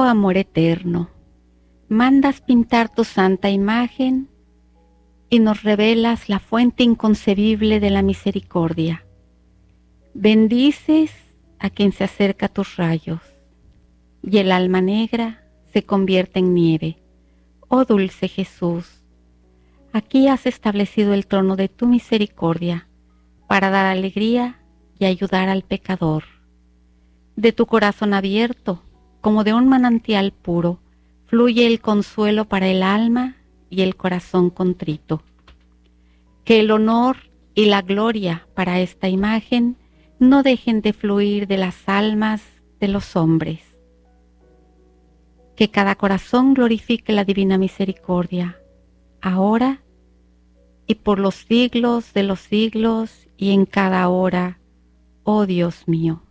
amor eterno, mandas pintar tu santa imagen y nos revelas la fuente inconcebible de la misericordia. Bendices a quien se acerca a tus rayos, y el alma negra se convierte en nieve. Oh dulce Jesús, aquí has establecido el trono de tu misericordia para dar alegría y ayudar al pecador. De tu corazón abierto, como de un manantial puro, fluye el consuelo para el alma y el corazón contrito. Que el honor y la gloria para esta imagen no dejen de fluir de las almas de los hombres. Que cada corazón glorifique la divina misericordia, ahora y por los siglos de los siglos y en cada hora, oh Dios mío.